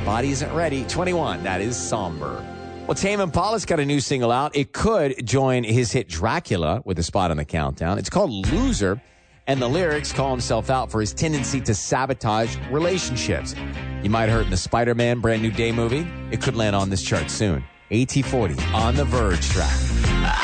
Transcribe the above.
body isn't ready. 21, that is somber. Well, Tame Impala's got a new single out. It could join his hit Dracula with a spot on the countdown. It's called Loser, and the lyrics call himself out for his tendency to sabotage relationships. You might have heard in the Spider-Man Brand New Day movie. It could land on this chart soon. AT40 on the Verge track.